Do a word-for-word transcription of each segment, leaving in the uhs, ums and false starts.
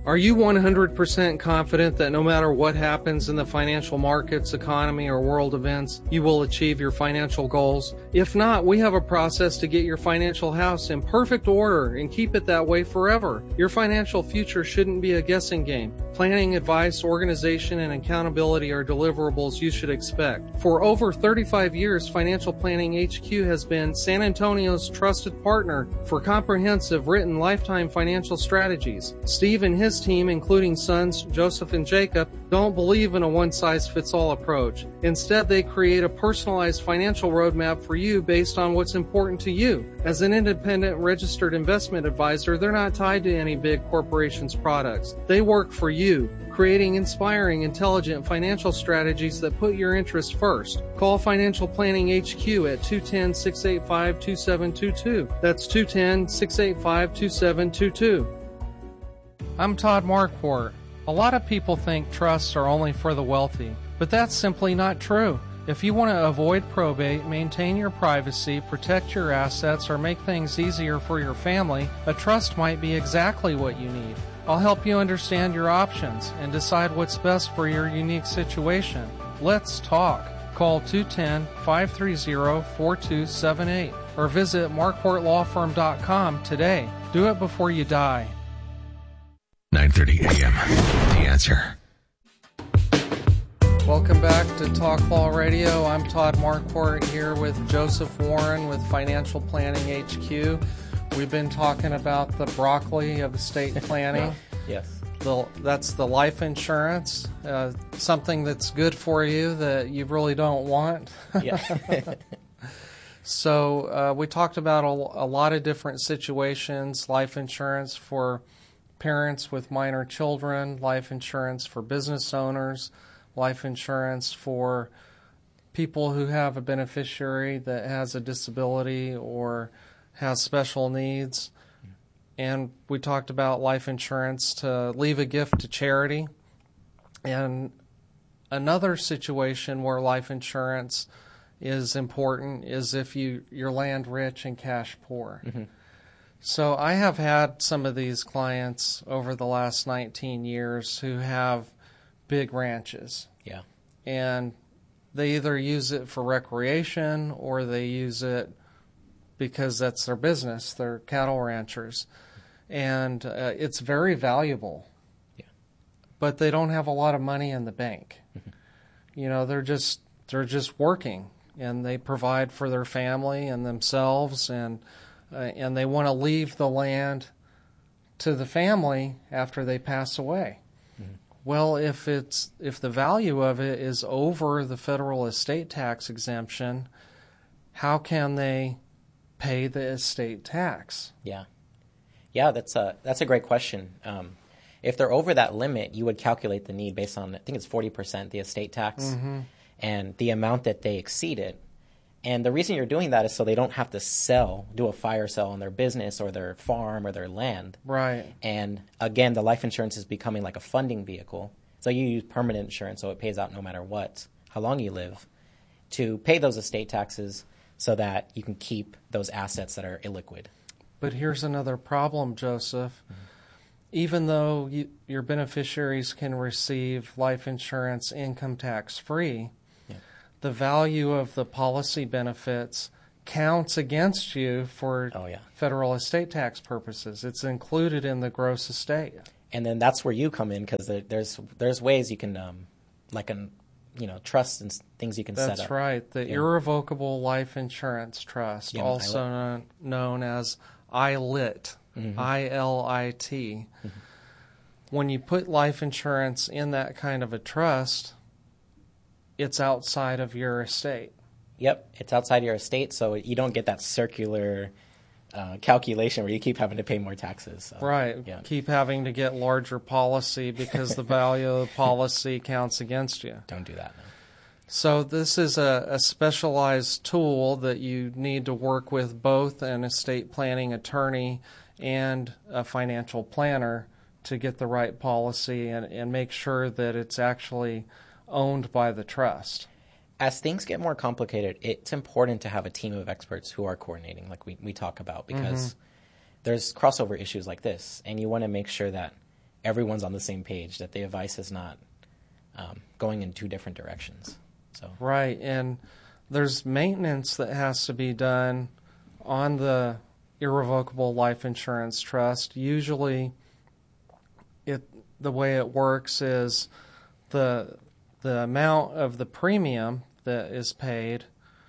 Are you one hundred percent confident that no matter what happens in the financial markets, economy, or world events, you will achieve your financial goals? If not, we have a process to get your financial house in perfect order and keep it that way forever. Your financial future shouldn't be a guessing game. Planning, advice, organization, and accountability are deliverables you should expect. For over thirty-five years, Financial Planning H Q has been San Antonio's trusted partner for comprehensive written lifetime financial strategies. Steve and his team, including sons Joseph and Jacob, don't believe in a one-size-fits-all approach. Instead, they create a personalized financial roadmap for you based on what's important to you. As an independent registered investment advisor, they're not tied to any big corporation's products. They work for you, creating inspiring, intelligent financial strategies that put your interests first. Call Financial Planning H Q at two one zero, six eight five, two seven two two. That's two one zero, six eight five, two seven two two. I'm Todd Marquardt. A lot of people think trusts are only for the wealthy, but that's simply not true. If you want to avoid probate, maintain your privacy, protect your assets, or make things easier for your family, a trust might be exactly what you need. I'll help you understand your options and decide what's best for your unique situation. Let's talk. Call two one zero, five three zero, four two seven eight or visit marquardt law firm dot com today. Do it before you die. nine thirty a.m. The Answer. Welcome back to Talk Law Radio. I'm Todd Marquardt here with Joseph Warren with Financial Planning H Q. We've been talking about the broccoli of estate planning. Yes. The, that's the life insurance, uh, something that's good for you that you really don't want. Yeah. So uh, we talked about a, a lot of different situations, life insurance for parents with minor children, life insurance for business owners, life insurance for people who have a beneficiary that has a disability or has special needs. And we talked about life insurance to leave a gift to charity. And another situation where life insurance is important is if you, you're land rich and cash poor. Mm-hmm. So I have had some of these clients over the last nineteen years who have big ranches. Yeah. And they either use it for recreation or they use it because that's their business. They're cattle ranchers. And uh, it's very valuable. Yeah. But they don't have a lot of money in the bank. Mm-hmm. You know, they're just they're just working and they provide for their family and themselves, and uh, and they want to leave the land to the family after they pass away. Mm-hmm. Well, if it's if the value of it is over the federal estate tax exemption, how can they pay the estate tax? Yeah. Yeah, that's a that's a great question. Um, if they're over that limit, you would calculate the need based on, I think it's forty percent, the estate tax, mm-hmm. and the amount that they exceed it. And the reason you're doing that is so they don't have to sell, do a fire sale on their business or their farm or their land. Right. And again, the life insurance is becoming like a funding vehicle. So you use permanent insurance, so it pays out no matter what, how long you live, to pay those estate taxes so that you can keep those assets that are illiquid. But here's another problem, Joseph. Mm-hmm. Even though you, your beneficiaries can receive life insurance income tax free, yeah. the value of the policy benefits counts against you for oh, yeah. federal estate tax purposes. It's included in the gross estate. And then that's where you come in, because there's there's ways you can, um, like an you know, trusts and things you can that's set up. That's right. The yeah. Irrevocable Life Insurance Trust, yeah, also known, known as I L I T, mm-hmm. I L I T. Mm-hmm. When you put life insurance in that kind of a trust, it's outside of your estate. Yep, it's outside your estate, so you don't get that circular uh, calculation where you keep having to pay more taxes. So, right, yeah. keep having to get larger policy because the value of the policy counts against you. Don't do that, no. So this is a, a specialized tool that you need to work with both an estate planning attorney and a financial planner to get the right policy and, and make sure that it's actually owned by the trust. As things get more complicated, it's important to have a team of experts who are coordinating, like we, we talk about, because mm-hmm. there's crossover issues like this, and you want to make sure that everyone's on the same page, that the advice is not um, going in two different directions. So right, and there's maintenance that has to be done on the irrevocable life insurance trust. Usually, it the way it works is the the amount of the premium that is paid,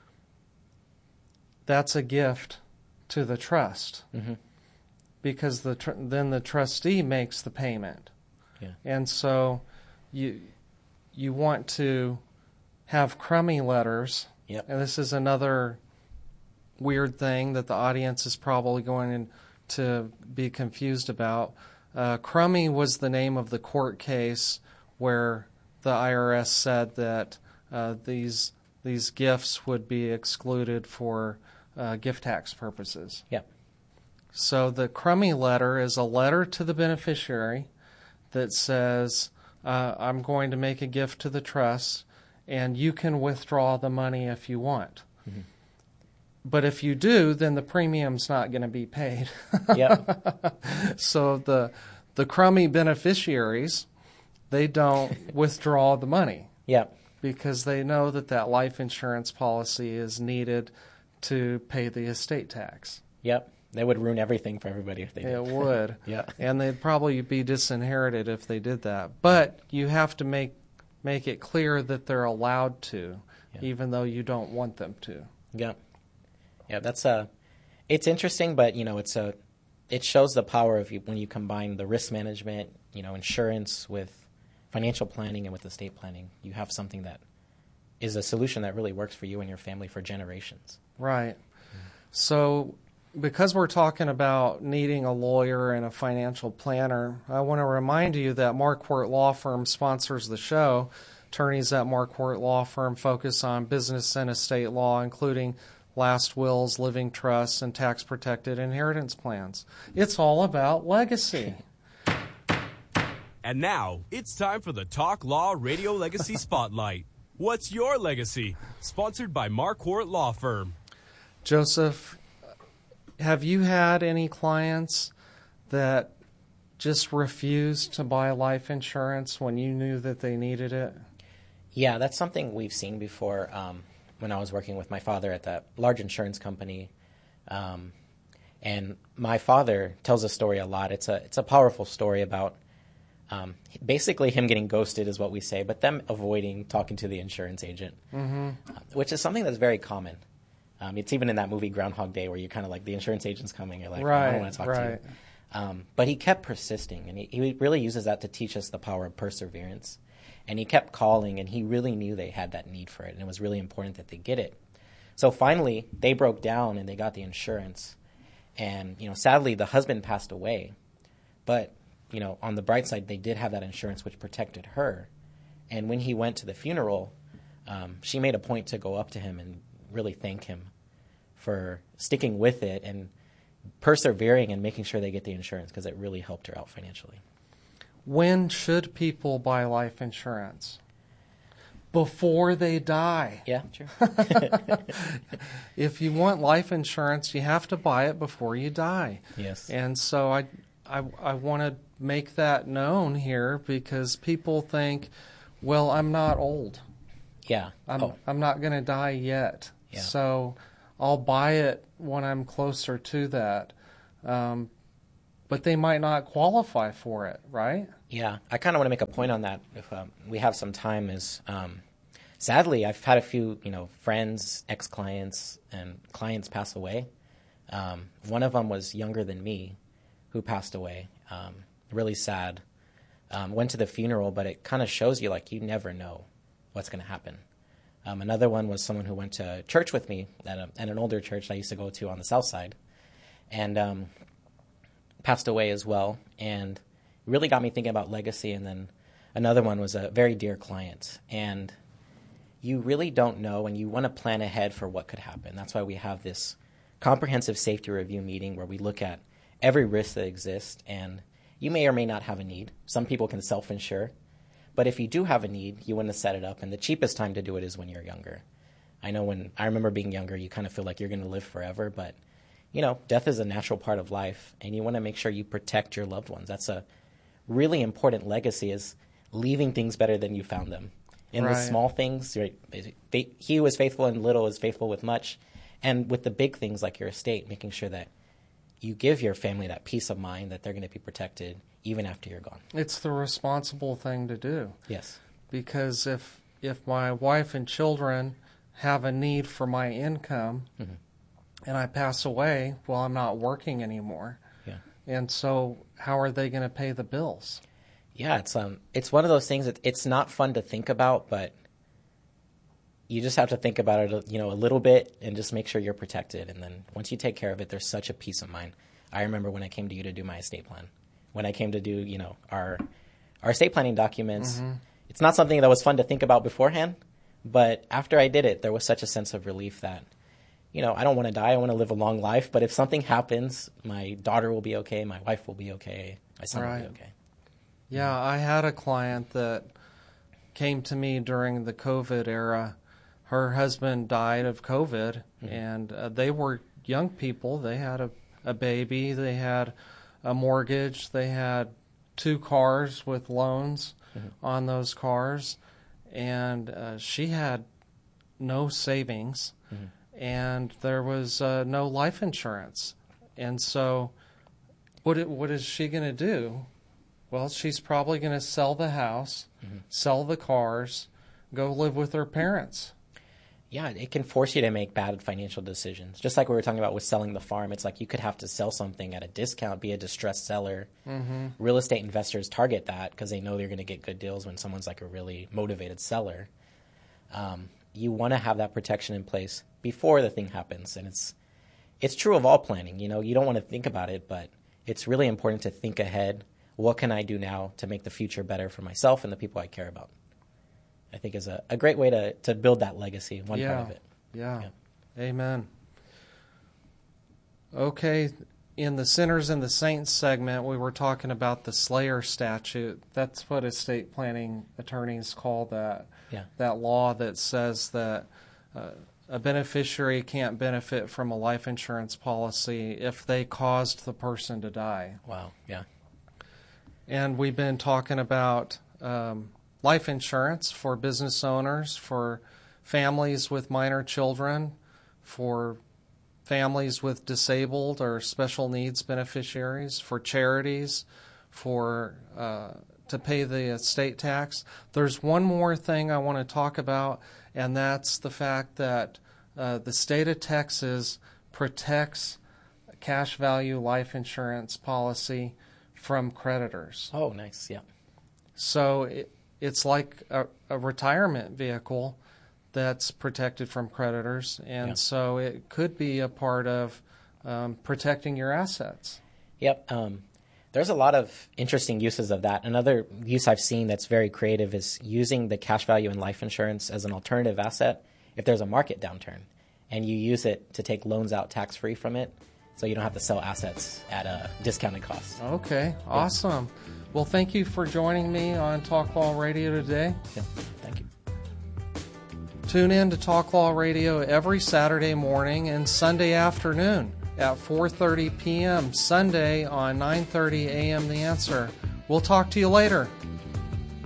that's a gift to the trust, mm-hmm. because the tr- then the trustee makes the payment, yeah. and so you you want to have crummy letters. Yep. And this is another weird thing that the audience is probably going to be confused about. Uh, crummy was the name of the court case where the I R S said that uh, these these gifts would be excluded for uh, gift tax purposes. Yep. So the crummy letter is a letter to the beneficiary that says, uh, I'm going to make a gift to the trust, and you can withdraw the money if you want. Mm-hmm. But if you do, then the premium's not going to be paid. Yep. So the the crummy beneficiaries, they don't withdraw the money. Yep. Because they know that that life insurance policy is needed to pay the estate tax. Yep. They would ruin everything for everybody if they did. It would. Yeah. And they'd probably be disinherited if they did that. But you have to make make it clear that they're allowed to, yeah. even though you don't want them to. Yeah. Yeah, that's a it's interesting, but you know, it's a it shows the power of you when you combine the risk management, you know, insurance with financial planning and with estate planning. You have something that is a solution that really works for you and your family for generations. Right. Mm-hmm. So because we're talking about needing a lawyer and a financial planner, I want to remind you that Marquardt Law Firm sponsors the show. Attorneys at Marquardt Law Firm focus on business and estate law, including last wills, living trusts, and tax-protected inheritance plans. It's all about legacy. And now, it's time for the Talk Law Radio Legacy Spotlight. What's your legacy? Sponsored by Marquardt Law Firm. Joseph, have you had any clients that just refused to buy life insurance when you knew that they needed it? Yeah, that's something we've seen before. Um, when I was working with my father at that large insurance company, um, and my father tells a story a lot. It's a it's a powerful story about um, basically him getting ghosted is what we say, but them avoiding talking to the insurance agent, mm-hmm. uh, which is something that's very common. Um, it's even in that movie Groundhog Day where you're kind of like, the insurance agent's coming, you're like, right, I don't want to talk right. to you. Um, but he kept persisting, and he, he really uses that to teach us the power of perseverance. And he kept calling, and he really knew they had that need for it, and it was really important that they get it. So finally, they broke down, and they got the insurance. And, you know, sadly, the husband passed away. But, you know, on the bright side, they did have that insurance, which protected her. And when he went to the funeral, um, she made a point to go up to him and really thank him for sticking with it and persevering and making sure they get the insurance, because it really helped her out financially. When should people buy life insurance? Before they die. Yeah, true. If you want life insurance, you have to buy it before you die. Yes. And so I, I, I want to make that known here, because people think, well, I'm not old. Yeah. I'm, oh. I'm not going to die yet. Yeah. So I'll buy it when I'm closer to that. Um, but they might not qualify for it, right? Yeah, I kind of want to make a point on that if um, we have some time. Is um, sadly, I've had a few, you know, friends, ex-clients, and clients pass away. Um, one of them was younger than me, who passed away. Um, really sad. Um, went to the funeral, but it kind of shows you, like, you never know what's going to happen. Um, another one was someone who went to church with me at, a, at an older church I used to go to on the south side, and um, passed away as well. And really got me thinking about legacy. And then another one was a very dear client. And you really don't know, and you want to plan ahead for what could happen. That's why we have this comprehensive safety review meeting where we look at every risk that exists. And you may or may not have a need. Some people can self-insure. But if you do have a need, you want to set it up. And the cheapest time to do it is when you're younger. I know when I remember being younger, you kind of feel like you're going to live forever. But, you know, death is a natural part of life. And you want to make sure you protect your loved ones. That's a really important legacy is leaving things better than you found them. In Right. the small things, right, he who is faithful in little is faithful with much. And with the big things like your estate, making sure that you give your family that peace of mind that they're going to be protected even after you're gone. It's the responsible thing to do. Yes. Because if if my wife and children have a need for my income Mm-hmm. and I pass away, well, I'm not working anymore. Yeah. And so how are they going to pay the bills? Yeah, it's um, it's one of those things that it's not fun to think about, but you just have to think about it, you know, a little bit and just make sure you're protected. And then once you take care of it, there's such a peace of mind. I remember when I came to you to do my estate plan, when I came to do, you know, our our estate planning documents. Mm-hmm. It's not something that was fun to think about beforehand, but after I did it, there was such a sense of relief that, you know, I don't want to die. I want to live a long life. But if something happens, my daughter will be okay. My wife will be okay. My son Right. will be okay. Yeah, I had a client that came to me during the COVID era. Her husband died of COVID, mm-hmm. and uh, they were young people. They had a, a baby. They had a mortgage. They had two cars with loans mm-hmm. on those cars. And uh, she had no savings, mm-hmm. and there was uh, no life insurance. And so what it, what is she going to do? Well, she's probably going to sell the house, mm-hmm. sell the cars, go live with her parents. Yeah, it can force you to make bad financial decisions. Just like we were talking about with selling the farm, it's like you could have to sell something at a discount, be a distressed seller. Mm-hmm. Real estate investors target that because they know they're going to get good deals when someone's like a really motivated seller. Um, you want to have that protection in place before the thing happens. And it's it's true of all planning. You know, you don't want to think about it, but it's really important to think ahead. What can I do now to make the future better for myself and the people I care about? I think is a, a great way to, to build that legacy, one yeah. part of it. Yeah. yeah. Amen. Okay, in the Sinners and the Saints segment, we were talking about the Slayer statute. That's what estate planning attorneys call that. Yeah. That law that says that uh, a beneficiary can't benefit from a life insurance policy if they caused the person to die. Wow, yeah. And we've been talking about um, life insurance for business owners, for families with minor children, for families with disabled or special needs beneficiaries, for charities, for uh, to pay the estate tax. There's one more thing I want to talk about, and that's the fact that uh, the state of Texas protects cash value life insurance policy from creditors. Oh, nice, yeah. So it, it's like a, a retirement vehicle that's protected from creditors, and yeah. so it could be a part of um, protecting your assets. Yep. Um, there's a lot of interesting uses of that. Another use I've seen that's very creative is using the cash value in life insurance as an alternative asset if there's a market downturn, and you use it to take loans out tax-free from it, so you don't have to sell assets at a discounted cost. Okay, awesome. Yeah. Well, thank you for joining me on Talk Law Radio today. Yeah, thank you. Tune in to Talk Law Radio every Saturday morning and Sunday afternoon at four thirty p.m. Sunday on nine thirty a.m. The Answer. We'll talk to you later.